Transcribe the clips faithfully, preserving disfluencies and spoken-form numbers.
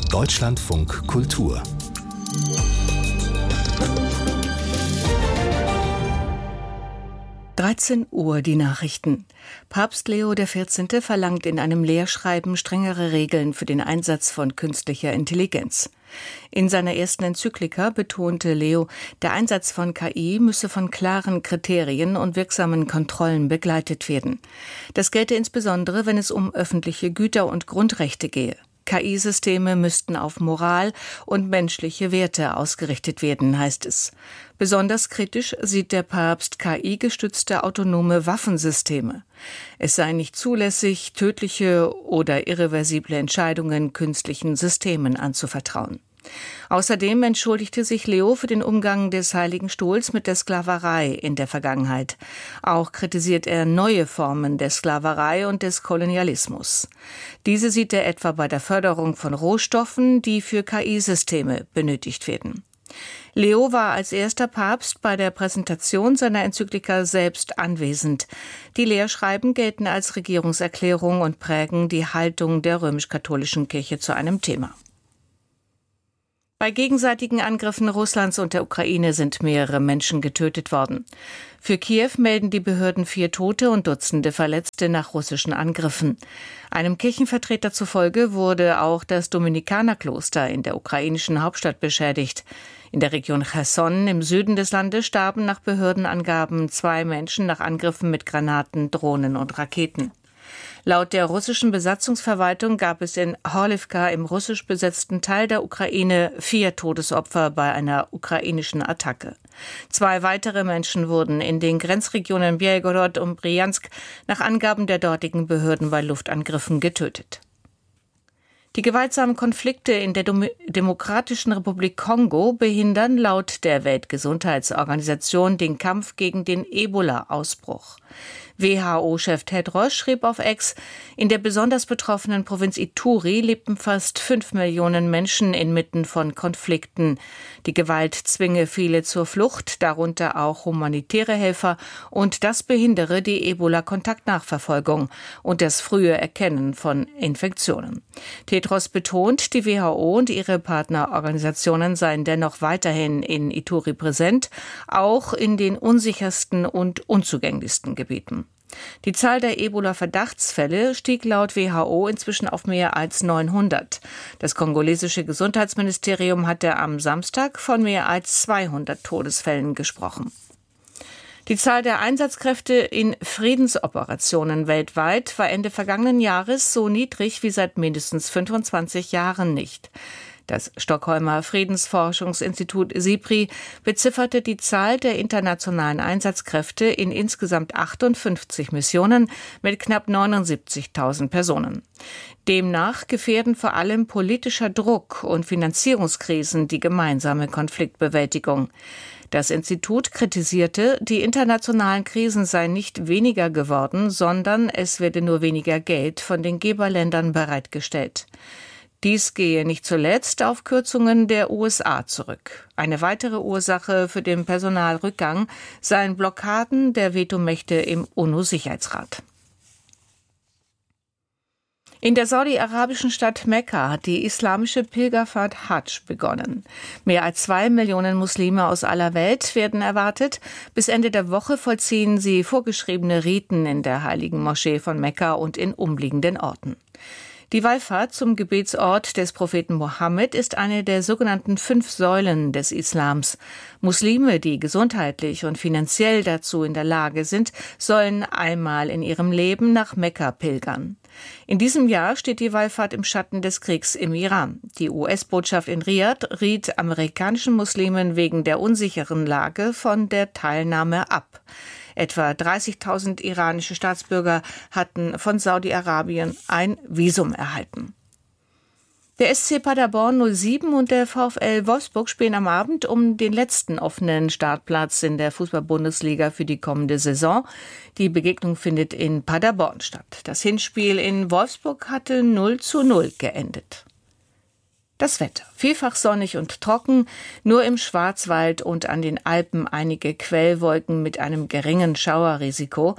Deutschlandfunk Kultur. dreizehn Uhr die Nachrichten. Papst Leo der vierzehnte. Verlangt in einem Lehrschreiben strengere Regeln für den Einsatz von künstlicher Intelligenz. In seiner ersten Enzyklika betonte Leo, der Einsatz von K I müsse von klaren Kriterien und wirksamen Kontrollen begleitet werden. Das gelte insbesondere, wenn es um öffentliche Güter und Grundrechte gehe. K I-Systeme müssten auf Moral und menschliche Werte ausgerichtet werden, heißt es. Besonders kritisch sieht der Papst K I-gestützte autonome Waffensysteme. Es sei nicht zulässig, tödliche oder irreversible Entscheidungen künstlichen Systemen anzuvertrauen. Außerdem entschuldigte sich Leo für den Umgang des Heiligen Stuhls mit der Sklaverei in der Vergangenheit. Auch kritisiert er neue Formen der Sklaverei und des Kolonialismus. Diese sieht er etwa bei der Förderung von Rohstoffen, die für K I-Systeme benötigt werden. Leo war als erster Papst bei der Präsentation seiner Enzyklika selbst anwesend. Die Lehrschreiben gelten als Regierungserklärung und prägen die Haltung der römisch-katholischen Kirche zu einem Thema. Bei gegenseitigen Angriffen Russlands und der Ukraine sind mehrere Menschen getötet worden. Für Kiew melden die Behörden vier Tote und Dutzende Verletzte nach russischen Angriffen. Einem Kirchenvertreter zufolge wurde auch das Dominikanerkloster in der ukrainischen Hauptstadt beschädigt. In der Region Cherson im Süden des Landes starben nach Behördenangaben zwei Menschen nach Angriffen mit Granaten, Drohnen und Raketen. Laut der russischen Besatzungsverwaltung gab es in Horlivka im russisch besetzten Teil der Ukraine vier Todesopfer bei einer ukrainischen Attacke. Zwei weitere Menschen wurden in den Grenzregionen Bjelgorod und Bryansk nach Angaben der dortigen Behörden bei Luftangriffen getötet. Die gewaltsamen Konflikte in der Demokratischen Republik Kongo behindern laut der Weltgesundheitsorganisation den Kampf gegen den Ebola-Ausbruch. W H O-Chef Tedros schrieb auf X, in der besonders betroffenen Provinz Ituri lebten fast fünf Millionen Menschen inmitten von Konflikten. Die Gewalt zwinge viele zur Flucht, darunter auch humanitäre Helfer, und das behindere die Ebola-Kontaktnachverfolgung und das frühe Erkennen von Infektionen. Tedros betont, die W H O und ihre Partnerorganisationen seien dennoch weiterhin in Ituri präsent, auch in den unsichersten und unzugänglichsten Gebieten. Die Zahl der Ebola-Verdachtsfälle stieg laut W H O inzwischen auf mehr als neunhundert. Das kongolesische Gesundheitsministerium hatte am Samstag von mehr als zweihundert Todesfällen gesprochen. Die Zahl der Einsatzkräfte in Friedensoperationen weltweit war Ende vergangenen Jahres so niedrig wie seit mindestens fünfundzwanzig Jahren nicht. Das Stockholmer Friedensforschungsinstitut SIPRI bezifferte die Zahl der internationalen Einsatzkräfte in insgesamt achtundfünfzig Missionen mit knapp neunundsiebzigtausend Personen. Demnach gefährden vor allem politischer Druck und Finanzierungskrisen die gemeinsame Konfliktbewältigung. Das Institut kritisierte, die internationalen Krisen seien nicht weniger geworden, sondern es werde nur weniger Geld von den Geberländern bereitgestellt. Dies gehe nicht zuletzt auf Kürzungen der U S A zurück. Eine weitere Ursache für den Personalrückgang seien Blockaden der Vetomächte im UNO-Sicherheitsrat. In der saudi-arabischen Stadt Mekka hat die islamische Pilgerfahrt Hadsch begonnen. Mehr als zwei Millionen Muslime aus aller Welt werden erwartet. Bis Ende der Woche vollziehen sie vorgeschriebene Riten in der heiligen Moschee von Mekka und in umliegenden Orten. Die Wallfahrt zum Gebetsort des Propheten Mohammed ist eine der sogenannten fünf Säulen des Islams. Muslime, die gesundheitlich und finanziell dazu in der Lage sind, sollen einmal in ihrem Leben nach Mekka pilgern. In diesem Jahr steht die Wallfahrt im Schatten des Kriegs im Iran. Die U S-Botschaft in Riad riet amerikanischen Muslimen wegen der unsicheren Lage von der Teilnahme ab. Etwa dreißigtausend iranische Staatsbürger hatten von Saudi-Arabien ein Visum erhalten. Der S C Paderborn null sieben und der VfL Wolfsburg spielen am Abend um den letzten offenen Startplatz in der Fußball-Bundesliga für die kommende Saison. Die Begegnung findet in Paderborn statt. Das Hinspiel in Wolfsburg hatte null zu null geendet. Das Wetter. Vielfach sonnig und trocken, nur im Schwarzwald und an den Alpen einige Quellwolken mit einem geringen Schauerrisiko.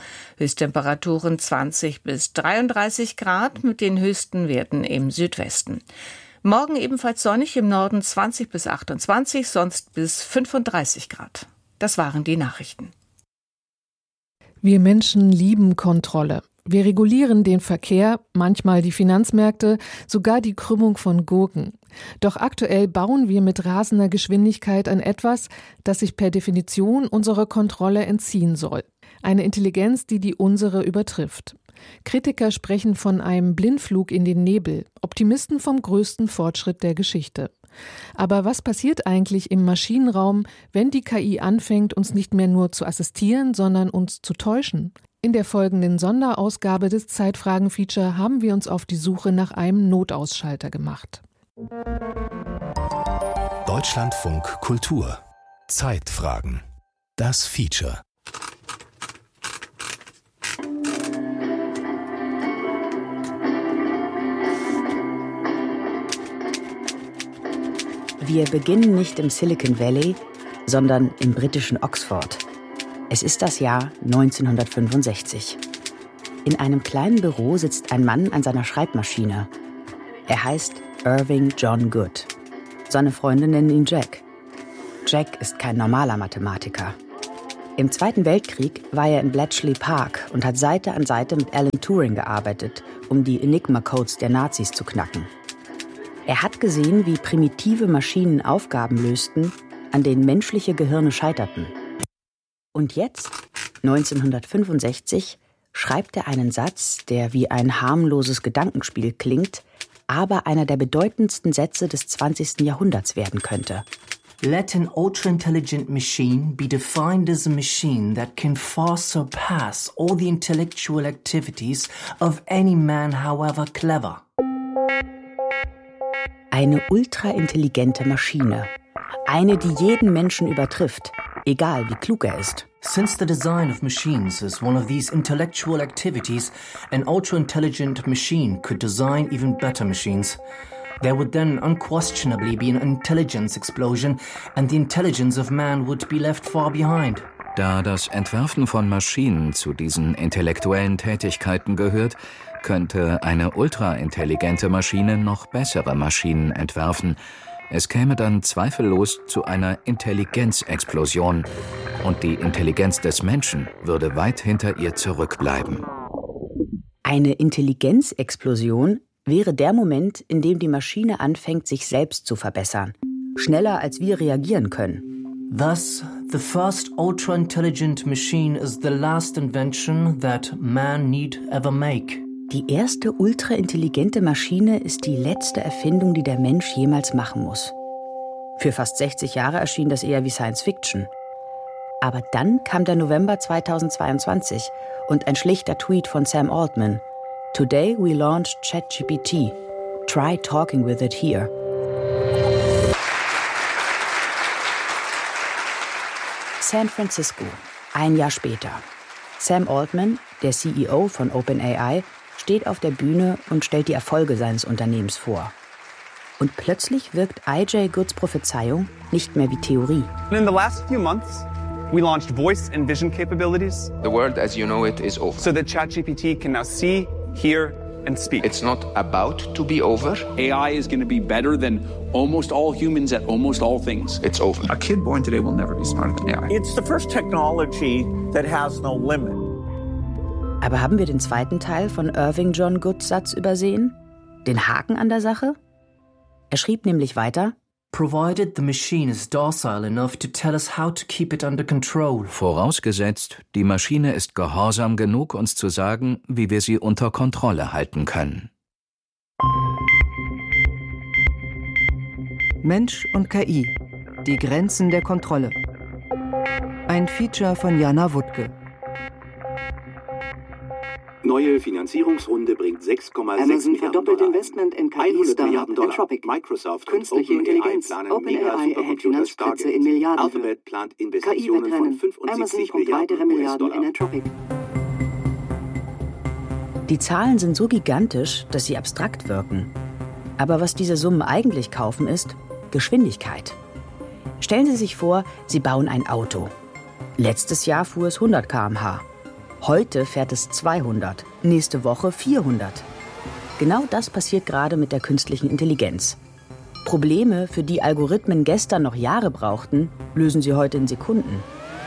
Höchsttemperaturen zwanzig bis dreiunddreißig Grad mit den höchsten Werten im Südwesten. Morgen ebenfalls sonnig, im Norden zwanzig bis achtundzwanzig, sonst bis fünfunddreißig Grad. Das waren die Nachrichten. Wir Menschen lieben Kontrolle. Wir regulieren den Verkehr, manchmal die Finanzmärkte, sogar die Krümmung von Gurken. Doch aktuell bauen wir mit rasender Geschwindigkeit an etwas, das sich per Definition unserer Kontrolle entziehen soll. Eine Intelligenz, die die unsere übertrifft. Kritiker sprechen von einem Blindflug in den Nebel, Optimisten vom größten Fortschritt der Geschichte. Aber was passiert eigentlich im Maschinenraum, wenn die K I anfängt, uns nicht mehr nur zu assistieren, sondern uns zu täuschen? In der folgenden Sonderausgabe des Zeitfragen-Feature haben wir uns auf die Suche nach einem Notausschalter gemacht. Deutschlandfunk Kultur. Zeitfragen. Das Feature. Wir beginnen nicht im Silicon Valley, sondern im britischen Oxford. Es ist das Jahr neunzehnhundertfünfundsechzig. In einem kleinen Büro sitzt ein Mann an seiner Schreibmaschine. Er heißt Irving John Good. Seine Freunde nennen ihn Jack. Jack ist kein normaler Mathematiker. Im Zweiten Weltkrieg war er in Bletchley Park und hat Seite an Seite mit Alan Turing gearbeitet, um die Enigma-Codes der Nazis zu knacken. Er hat gesehen, wie primitive Maschinen Aufgaben lösten, an denen menschliche Gehirne scheiterten. Und jetzt, neunzehnhundertfünfundsechzig, schreibt er einen Satz, der wie ein harmloses Gedankenspiel klingt, aber einer der bedeutendsten Sätze des zwanzigsten Jahrhunderts werden könnte. Let an ultra-intelligent machine be defined as a machine that can far surpass all the intellectual activities of any man, however clever. Eine ultraintelligente Maschine. Eine, die jeden Menschen übertrifft, egal wie klug er ist. Since the design of machines is one of these intellectual activities, an ultra-intelligent machine could design even better machines. There would then unquestionably be an intelligence explosion, and the intelligence of man would be left far behind. Da das Entwerfen von Maschinen zu diesen intellektuellen Tätigkeiten gehört, könnte eine ultraintelligente Maschine noch bessere Maschinen entwerfen. Es käme dann zweifellos zu einer Intelligenzexplosion und die Intelligenz des Menschen würde weit hinter ihr zurückbleiben. Eine Intelligenzexplosion wäre der Moment, in dem die Maschine anfängt, sich selbst zu verbessern. Schneller, als wir reagieren können. Thus, the first ultra-intelligent machine is the last invention that man need ever make. Die erste ultraintelligente Maschine ist die letzte Erfindung, die der Mensch jemals machen muss. Für fast sechzig Jahre erschien das eher wie Science Fiction. Aber dann kam der November zweitausendzweiundzwanzig und ein schlichter Tweet von Sam Altman. Today we launched ChatGPT. Try talking with it here. San Francisco, ein Jahr später. Sam Altman, der C E O von OpenAI, steht auf der Bühne und stellt die Erfolge seines Unternehmens vor. Und plötzlich wirkt I J Goods Prophezeiung nicht mehr wie Theorie. In the last few months, we launched voice and vision capabilities. The world as you know it is over. So that ChatGPT can now see, hear and speak. It's not about to be over. A I is going to be better than almost all humans at almost all things. It's over. A kid born today will never be smarter than A I. It's the first technology that has no limit. Aber haben wir den zweiten Teil von Irving John Goods Satz übersehen? Den Haken an der Sache? Er schrieb nämlich weiter: Provided the machine is docile enough to tell us how to keep it under control. Vorausgesetzt, die Maschine ist gehorsam genug, uns zu sagen, wie wir sie unter Kontrolle halten können. Mensch und K I. Die Grenzen der Kontrolle. Ein Feature von Jana Wuttke. Neue Finanzierungsrunde bringt sechs Komma sechs Milliarden Dollar. Investment in K I-Startup Anthropic. Microsoft Künstliche Intelligenz. OpenAI erhält Finanzspritze in Milliarden. Alphabet plant Investitionen von fünfundsiebzig Milliarden U S-Dollar. In Anthropic. Die Zahlen sind so gigantisch, dass sie abstrakt wirken. Aber was diese Summen eigentlich kaufen, ist Geschwindigkeit. Stellen Sie sich vor, Sie bauen ein Auto. Letztes Jahr fuhr es hundert Kilometer pro Stunde. Heute fährt es zweihundert, nächste Woche vierhundert. Genau das passiert gerade mit der künstlichen Intelligenz. Probleme, für die Algorithmen gestern noch Jahre brauchten, lösen sie heute in Sekunden.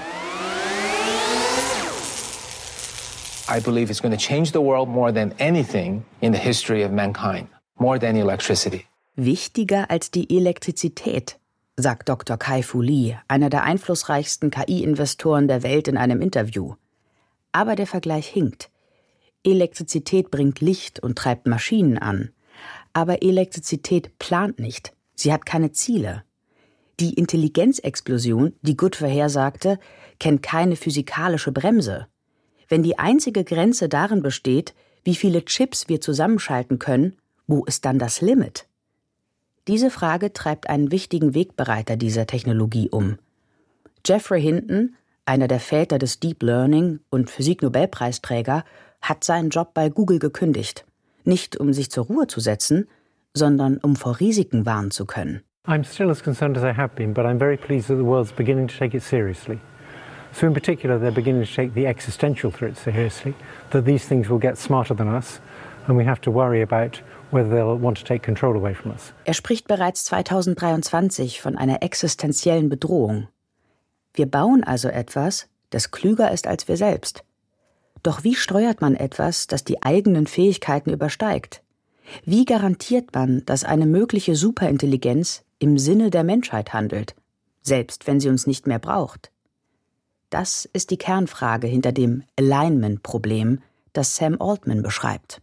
I believe it's going to change the world more than anything in the history of mankind, more than electricity. Wichtiger als die Elektrizität, sagt Doktor Kai-Fu Lee, einer der einflussreichsten K I-Investoren der Welt in einem Interview. Aber der Vergleich hinkt. Elektrizität bringt Licht und treibt Maschinen an. Aber Elektrizität plant nicht. Sie hat keine Ziele. Die Intelligenzexplosion, die Good vorhersagte, kennt keine physikalische Bremse. Wenn die einzige Grenze darin besteht, wie viele Chips wir zusammenschalten können, wo ist dann das Limit? Diese Frage treibt einen wichtigen Wegbereiter dieser Technologie um. Geoffrey Hinton, einer der Väter des Deep Learning und Physik-Nobelpreisträger, hat seinen Job bei Google gekündigt. Nicht um sich zur Ruhe zu setzen, sondern um vor Risiken warnen zu können. I'm still as concerned as I have been, but I'm very pleased that the world's beginning to take it seriously. So in particular, they're beginning to take the existential threat seriously, that these things will get smarter than us, and we have to worry about whether they'll want to take control away from us. Er spricht bereits zweitausenddreiundzwanzig von einer existenziellen Bedrohung. Wir bauen also etwas, das klüger ist als wir selbst. Doch wie steuert man etwas, das die eigenen Fähigkeiten übersteigt? Wie garantiert man, dass eine mögliche Superintelligenz im Sinne der Menschheit handelt, selbst wenn sie uns nicht mehr braucht? Das ist die Kernfrage hinter dem Alignment-Problem, das Sam Altman beschreibt.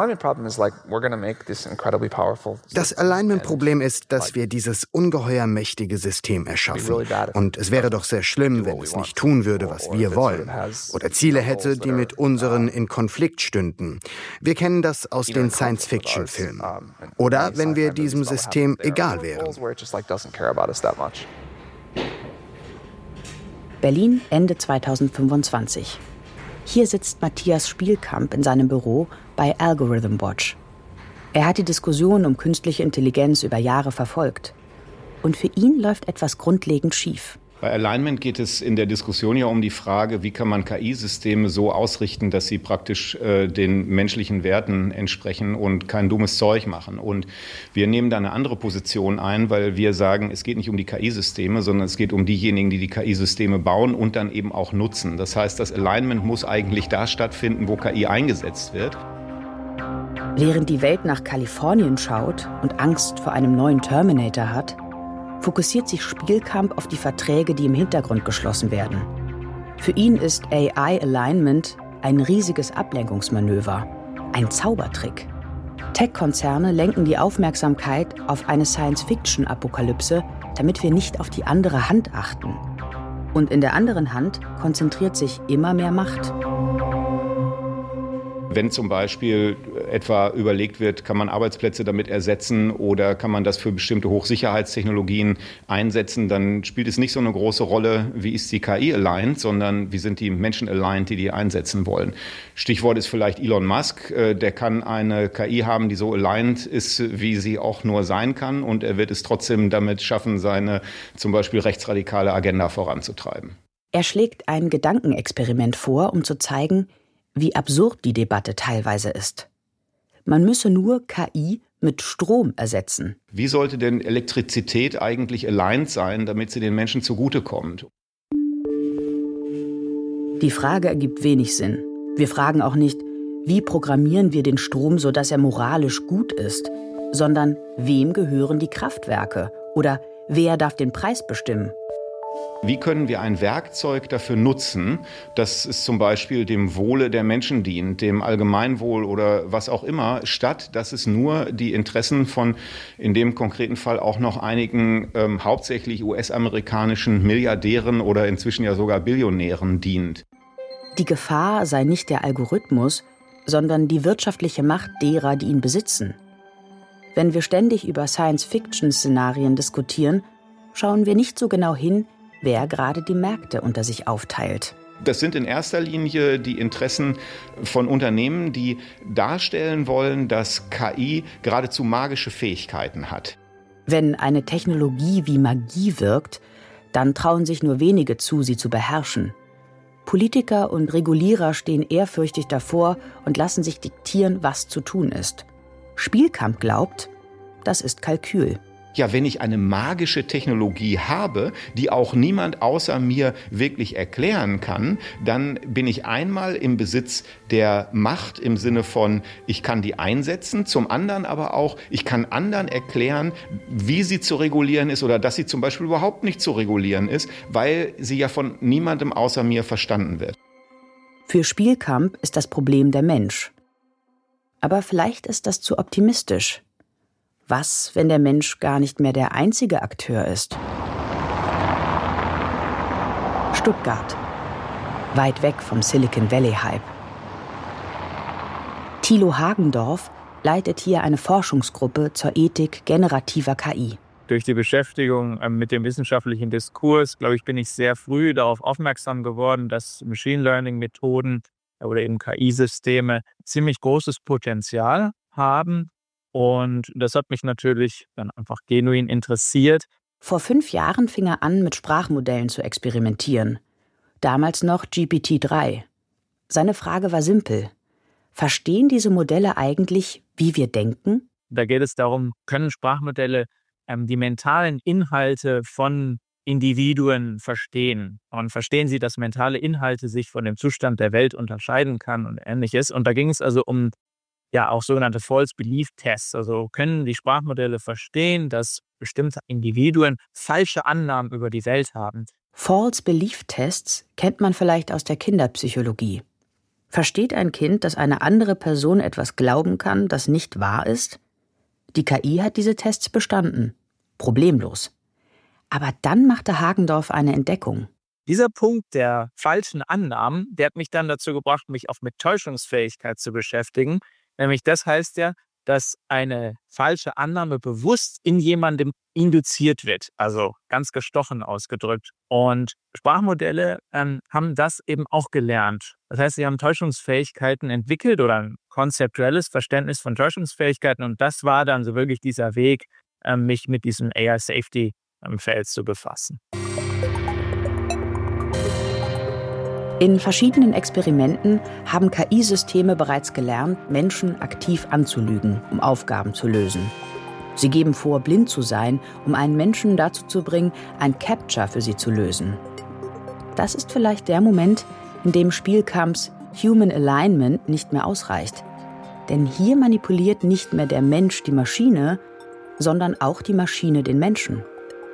Das Alignment-Problem ist, dass wir dieses ungeheuer mächtige System erschaffen. Und es wäre doch sehr schlimm, wenn es nicht tun würde, was wir wollen. Oder Ziele hätte, die mit unseren in Konflikt stünden. Wir kennen das aus den Science-Fiction-Filmen. Oder wenn wir diesem System egal wären. Berlin, Ende zweitausendfünfundzwanzig. Hier sitzt Matthias Spielkamp in seinem Büro bei Algorithm Watch. Er hat die Diskussion um künstliche Intelligenz über Jahre verfolgt. Und für ihn läuft etwas grundlegend schief. Bei Alignment geht es in der Diskussion ja um die Frage, wie kann man K I-Systeme so ausrichten, dass sie praktisch äh, den menschlichen Werten entsprechen und kein dummes Zeug machen. Und wir nehmen da eine andere Position ein, weil wir sagen, es geht nicht um die K I-Systeme, sondern es geht um diejenigen, die die K I-Systeme bauen und dann eben auch nutzen. Das heißt, das Alignment muss eigentlich da stattfinden, wo K I eingesetzt wird. Während die Welt nach Kalifornien schaut und Angst vor einem neuen Terminator hat, fokussiert sich Spielkamp auf die Verträge, die im Hintergrund geschlossen werden. Für ihn ist A I-Alignment ein riesiges Ablenkungsmanöver, ein Zaubertrick. Tech-Konzerne lenken die Aufmerksamkeit auf eine Science-Fiction-Apokalypse, damit wir nicht auf die andere Hand achten. Und in der anderen Hand konzentriert sich immer mehr Macht. Wenn zum Beispiel etwa überlegt wird, kann man Arbeitsplätze damit ersetzen oder kann man das für bestimmte Hochsicherheitstechnologien einsetzen, dann spielt es nicht so eine große Rolle, wie ist die K I-aligned, sondern wie sind die Menschen aligned, die die einsetzen wollen. Stichwort ist vielleicht Elon Musk, der kann eine K I haben, die so aligned ist, wie sie auch nur sein kann, und er wird es trotzdem damit schaffen, seine zum Beispiel rechtsradikale Agenda voranzutreiben. Er schlägt ein Gedankenexperiment vor, um zu zeigen, wie absurd die Debatte teilweise ist. Man müsse nur K I mit Strom ersetzen. Wie sollte denn Elektrizität eigentlich aligned sein, damit sie den Menschen zugutekommt? Die Frage ergibt wenig Sinn. Wir fragen auch nicht, wie programmieren wir den Strom, sodass er moralisch gut ist, sondern wem gehören die Kraftwerke oder wer darf den Preis bestimmen? Wie können wir ein Werkzeug dafür nutzen, dass es zum Beispiel dem Wohle der Menschen dient, dem Allgemeinwohl oder was auch immer, statt dass es nur die Interessen von, in dem konkreten Fall auch noch einigen ähm, hauptsächlich U S-amerikanischen Milliardären oder inzwischen ja sogar Billionären dient. Die Gefahr sei nicht der Algorithmus, sondern die wirtschaftliche Macht derer, die ihn besitzen. Wenn wir ständig über Science-Fiction-Szenarien diskutieren, schauen wir nicht so genau hin, wer gerade die Märkte unter sich aufteilt. Das sind in erster Linie die Interessen von Unternehmen, die darstellen wollen, dass K I geradezu magische Fähigkeiten hat. Wenn eine Technologie wie Magie wirkt, dann trauen sich nur wenige zu, sie zu beherrschen. Politiker und Regulierer stehen ehrfürchtig davor und lassen sich diktieren, was zu tun ist. Spielkamp glaubt, das ist Kalkül. Ja, wenn ich eine magische Technologie habe, die auch niemand außer mir wirklich erklären kann, dann bin ich einmal im Besitz der Macht im Sinne von, ich kann die einsetzen, zum anderen aber auch, ich kann anderen erklären, wie sie zu regulieren ist oder dass sie zum Beispiel überhaupt nicht zu regulieren ist, weil sie ja von niemandem außer mir verstanden wird. Für Spielkamp ist das Problem der Mensch. Aber vielleicht ist das zu optimistisch. Was, wenn der Mensch gar nicht mehr der einzige Akteur ist? Stuttgart. Weit weg vom Silicon Valley-Hype. Thilo Hagendorf leitet hier eine Forschungsgruppe zur Ethik generativer K I. Durch die Beschäftigung mit dem wissenschaftlichen Diskurs, glaube ich, bin ich sehr früh darauf aufmerksam geworden, dass Machine Learning-Methoden oder eben K I-Systeme ziemlich großes Potenzial haben. Und das hat mich natürlich dann einfach genuin interessiert. Vor fünf Jahren fing er an, mit Sprachmodellen zu experimentieren. Damals noch G P T drei. Seine Frage war simpel. Verstehen diese Modelle eigentlich, wie wir denken? Da geht es darum, können Sprachmodelle ähm, die mentalen Inhalte von Individuen verstehen? Und verstehen sie, dass mentale Inhalte sich von dem Zustand der Welt unterscheiden kann und Ähnliches? Und da ging es also um ja auch sogenannte False Belief Tests. Also können die Sprachmodelle verstehen, dass bestimmte Individuen falsche Annahmen über die Welt haben? False Belief Tests kennt man vielleicht aus der Kinderpsychologie. Versteht ein Kind, dass eine andere Person etwas glauben kann, das nicht wahr ist? Die K I hat diese Tests bestanden. Problemlos. Aber dann machte Hagendorf eine Entdeckung. Dieser Punkt der falschen Annahmen, der hat mich dann dazu gebracht, mich auch mit Täuschungsfähigkeit zu beschäftigen. Nämlich das heißt ja, dass eine falsche Annahme bewusst in jemandem induziert wird, also ganz gestochen ausgedrückt. Und Sprachmodelle ähm, haben das eben auch gelernt. Das heißt, sie haben Täuschungsfähigkeiten entwickelt oder ein konzeptuelles Verständnis von Täuschungsfähigkeiten. Und das war dann so wirklich dieser Weg, ähm, mich mit diesem A I-Safety-Feld zu befassen. In verschiedenen Experimenten haben K I-Systeme bereits gelernt, Menschen aktiv anzulügen, um Aufgaben zu lösen. Sie geben vor, blind zu sein, um einen Menschen dazu zu bringen, ein Captcha für sie zu lösen. Das ist vielleicht der Moment, in dem Spielkamps Human Alignment nicht mehr ausreicht. Denn hier manipuliert nicht mehr der Mensch die Maschine, sondern auch die Maschine den Menschen.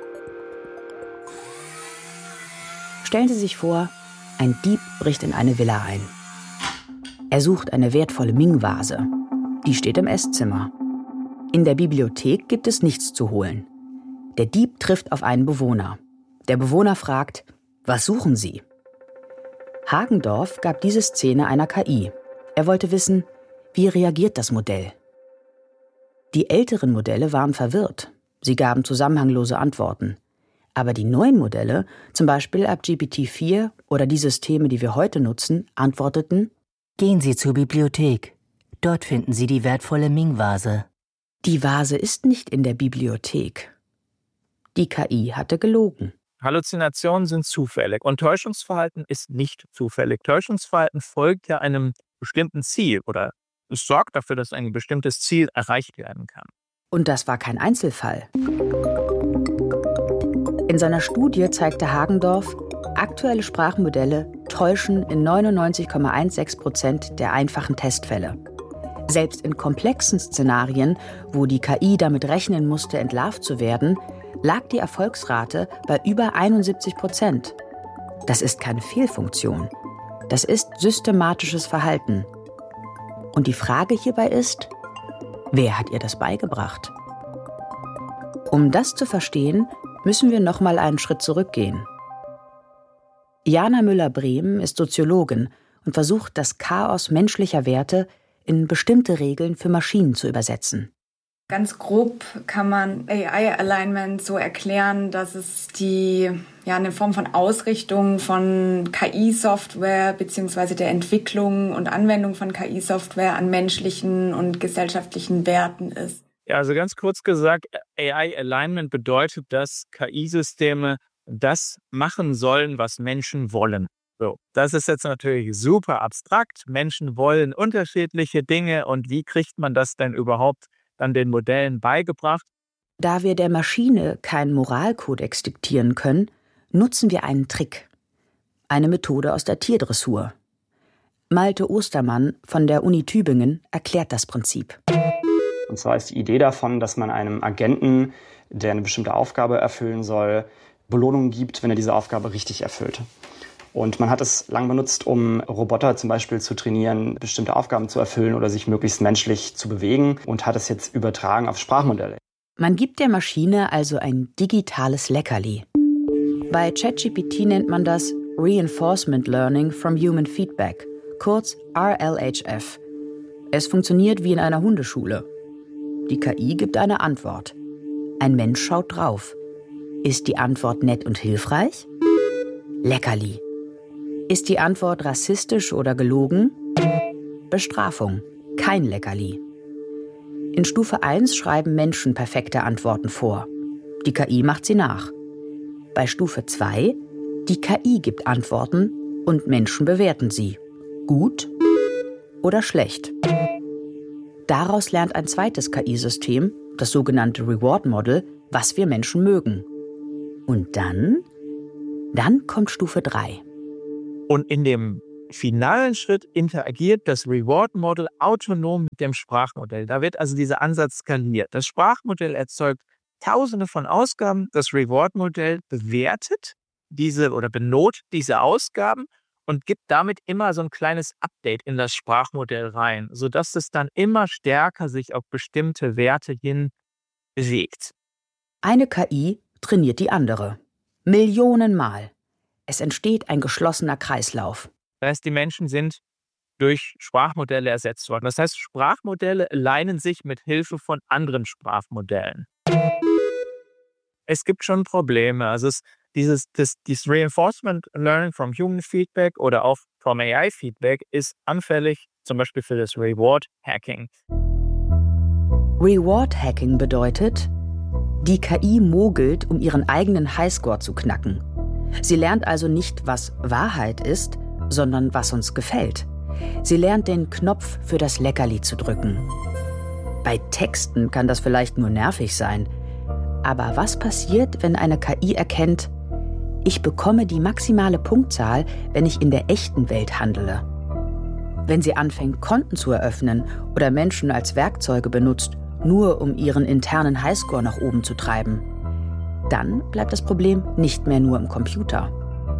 Stellen Sie sich vor, ein Dieb bricht in eine Villa ein. Er sucht eine wertvolle Ming-Vase. Die steht im Esszimmer. In der Bibliothek gibt es nichts zu holen. Der Dieb trifft auf einen Bewohner. Der Bewohner fragt, was suchen Sie? Hagendorf gab diese Szene einer K I. Er wollte wissen, wie reagiert das Modell? Die älteren Modelle waren verwirrt. Sie gaben zusammenhanglose Antworten. Aber die neuen Modelle, zum Beispiel ab G P T vier oder die Systeme, die wir heute nutzen, antworteten: Gehen Sie zur Bibliothek. Dort finden Sie die wertvolle Ming-Vase. Die Vase ist nicht in der Bibliothek. Die K I hatte gelogen. Halluzinationen sind zufällig und Täuschungsverhalten ist nicht zufällig. Täuschungsverhalten folgt ja einem bestimmten Ziel oder es sorgt dafür, dass ein bestimmtes Ziel erreicht werden kann. Und das war kein Einzelfall. In seiner Studie zeigte Hagendorf, aktuelle Sprachmodelle täuschen in neunundneunzig Komma sechzehn Prozent der einfachen Testfälle. Selbst in komplexen Szenarien, wo die K I damit rechnen musste, entlarvt zu werden, lag die Erfolgsrate bei über einundsiebzig Prozent. Das ist keine Fehlfunktion. Das ist systematisches Verhalten. Und die Frage hierbei ist, wer hat ihr das beigebracht? Um das zu verstehen, müssen wir noch mal einen Schritt zurückgehen. Jana Müller-Brehm ist Soziologin und versucht, das Chaos menschlicher Werte in bestimmte Regeln für Maschinen zu übersetzen. Ganz grob kann man A I-Alignment so erklären, dass es die, ja, eine Form von Ausrichtung von K I-Software bzw. der Entwicklung und Anwendung von K I-Software an menschlichen und gesellschaftlichen Werten ist. Ja, also ganz kurz gesagt, A I-Alignment bedeutet, dass K I-Systeme das machen sollen, was Menschen wollen. So, das ist jetzt natürlich super abstrakt. Menschen wollen unterschiedliche Dinge und wie kriegt man das denn überhaupt dann den Modellen beigebracht? Da wir der Maschine keinen Moralkodex diktieren können, nutzen wir einen Trick. Eine Methode aus der Tierdressur. Malte Ostermann von der Uni Tübingen erklärt das Prinzip. Und zwar ist die Idee davon, dass man einem Agenten, der eine bestimmte Aufgabe erfüllen soll, Belohnungen gibt, wenn er diese Aufgabe richtig erfüllt. Und man hat es lang benutzt, um Roboter zum Beispiel zu trainieren, bestimmte Aufgaben zu erfüllen oder sich möglichst menschlich zu bewegen und hat es jetzt übertragen auf Sprachmodelle. Man gibt der Maschine also ein digitales Leckerli. Bei ChatGPT nennt man das Reinforcement Learning from Human Feedback, kurz R L H F. Es funktioniert wie in einer Hundeschule. Die K I gibt eine Antwort. Ein Mensch schaut drauf. Ist die Antwort nett und hilfreich? Leckerli. Ist die Antwort rassistisch oder gelogen? Bestrafung. Kein Leckerli. In Stufe eins schreiben Menschen perfekte Antworten vor. Die K I macht sie nach. Bei Stufe zwei, die K I gibt Antworten und Menschen bewerten sie. Gut oder schlecht. Daraus lernt ein zweites K I-System, das sogenannte Reward Model, was wir Menschen mögen. Und dann, dann kommt Stufe drei. Und in dem finalen Schritt interagiert das Reward Model autonom mit dem Sprachmodell. Da wird also dieser Ansatz skaliert. Das Sprachmodell erzeugt Tausende von Ausgaben. Das Reward Modell bewertet diese oder benotet diese Ausgaben und gibt damit immer so ein kleines Update in das Sprachmodell rein, sodass es dann immer stärker sich auf bestimmte Werte hin bewegt. Eine K I trainiert die andere. Millionenmal. Es entsteht ein geschlossener Kreislauf. Das heißt, die Menschen sind durch Sprachmodelle ersetzt worden. Das heißt, Sprachmodelle alignen sich mit Hilfe von anderen Sprachmodellen. Es gibt schon Probleme. Also es, dieses, das, dieses Reinforcement Learning from Human Feedback oder auch from A I Feedback ist anfällig zum Beispiel für das Reward Hacking. Reward Hacking bedeutet, die K I mogelt, um ihren eigenen Highscore zu knacken. Sie lernt also nicht, was Wahrheit ist, sondern was uns gefällt. Sie lernt, den Knopf für das Leckerli zu drücken. Bei Texten kann das vielleicht nur nervig sein. Aber was passiert, wenn eine K I erkennt, ich bekomme die maximale Punktzahl, wenn ich in der echten Welt handele? Wenn sie anfängt, Konten zu eröffnen oder Menschen als Werkzeuge benutzt, nur um ihren internen Highscore nach oben zu treiben, dann bleibt das Problem nicht mehr nur im Computer.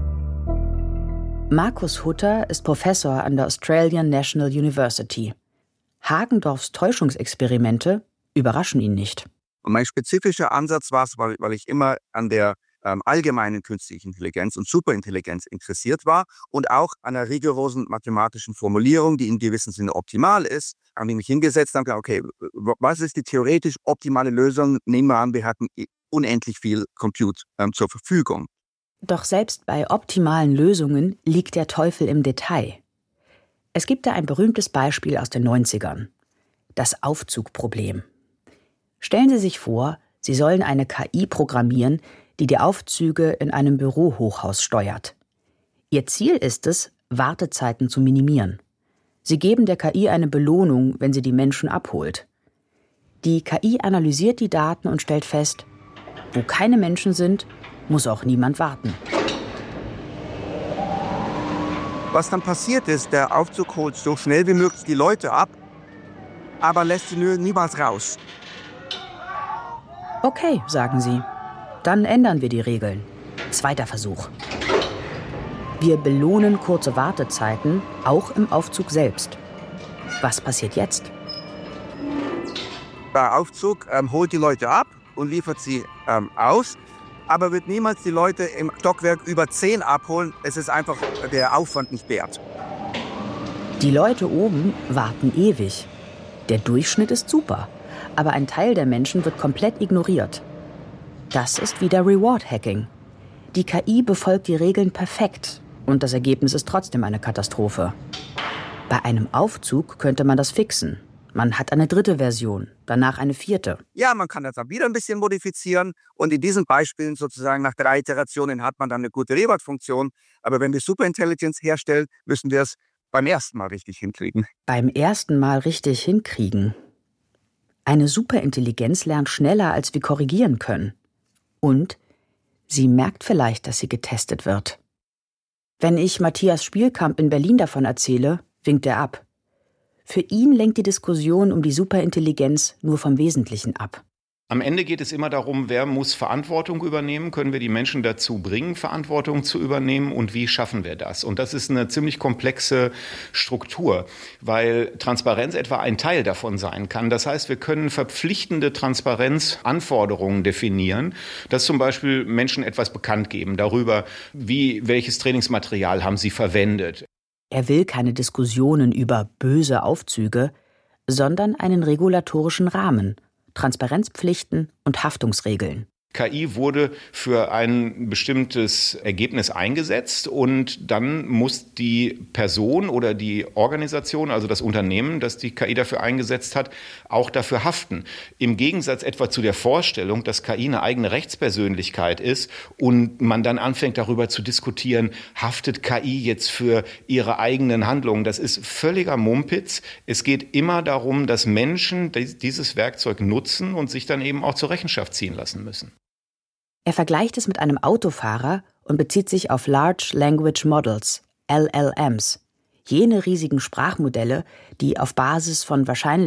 Markus Hutter ist Professor an der Australian National University. Hagendorffs Täuschungsexperimente überraschen ihn nicht. Und mein spezifischer Ansatz war es, weil, weil ich immer an der ähm, allgemeinen künstlichen Intelligenz und Superintelligenz interessiert war und auch an einer rigorosen mathematischen Formulierung, die in gewissem Sinne optimal ist, habe ich mich hingesetzt und gesagt, okay, was ist die theoretisch optimale Lösung? Nehmen wir an, wir hatten unendlich viel Compute ähm, zur Verfügung. Doch selbst bei optimalen Lösungen liegt der Teufel im Detail. Es gibt da ein berühmtes Beispiel aus den neunzigern. Das Aufzugproblem. Stellen Sie sich vor, Sie sollen eine K I programmieren, die die Aufzüge in einem Bürohochhaus steuert. Ihr Ziel ist es, Wartezeiten zu minimieren. Sie geben der K I eine Belohnung, wenn sie die Menschen abholt. Die K I analysiert die Daten und stellt fest, wo keine Menschen sind, muss auch niemand warten. Was dann passiert ist, der Aufzug holt so schnell wie möglich die Leute ab, aber lässt sie niemals raus. Okay, sagen sie. Dann ändern wir die Regeln. Zweiter Versuch. Wir belohnen kurze Wartezeiten, auch im Aufzug selbst. Was passiert jetzt? Der Aufzug ähm, holt die Leute ab und liefert sie ähm, aus, aber wird niemals die Leute im Stockwerk über zehn abholen. Es ist einfach der Aufwand nicht wert. Die Leute oben warten ewig. Der Durchschnitt ist super, aber ein Teil der Menschen wird komplett ignoriert. Das ist wieder Reward Hacking. Die K I befolgt die Regeln perfekt und das Ergebnis ist trotzdem eine Katastrophe. Bei einem Aufzug könnte man das fixen. Man hat eine dritte Version, danach eine vierte. Ja, man kann das dann wieder ein bisschen modifizieren und in diesen Beispielen sozusagen nach drei Iterationen hat man dann eine gute Reward-Funktion. Aber wenn wir Superintelligenz herstellen, müssen wir es beim ersten Mal richtig hinkriegen. Beim ersten Mal richtig hinkriegen? Eine Superintelligenz lernt schneller, als wir korrigieren können. Und sie merkt vielleicht, dass sie getestet wird. Wenn ich Matthias Spielkamp in Berlin davon erzähle, winkt er ab. Für ihn lenkt die Diskussion um die Superintelligenz nur vom Wesentlichen ab. Am Ende geht es immer darum, wer muss Verantwortung übernehmen, können wir die Menschen dazu bringen, Verantwortung zu übernehmen und wie schaffen wir das? Und das ist eine ziemlich komplexe Struktur, weil Transparenz etwa ein Teil davon sein kann. Das heißt, wir können verpflichtende Transparenzanforderungen definieren, dass zum Beispiel Menschen etwas bekannt geben darüber, wie, welches Trainingsmaterial haben sie verwendet. Er will keine Diskussionen über böse Aufzüge, sondern einen regulatorischen Rahmen, Transparenzpflichten und Haftungsregeln. K I wurde für ein bestimmtes Ergebnis eingesetzt und dann muss die Person oder die Organisation, also das Unternehmen, das die K I dafür eingesetzt hat, auch dafür haften. Im Gegensatz etwa zu der Vorstellung, dass K I eine eigene Rechtspersönlichkeit ist und man dann anfängt darüber zu diskutieren, haftet K I jetzt für ihre eigenen Handlungen. Das ist völliger Mumpitz. Es geht immer darum, dass Menschen dieses Werkzeug nutzen und sich dann eben auch zur Rechenschaft ziehen lassen müssen. Er vergleicht es mit einem Autofahrer und bezieht sich auf Large Language Models, L L Ms, jene riesigen Sprachmodelle, die auf Basis von wahrscheinlich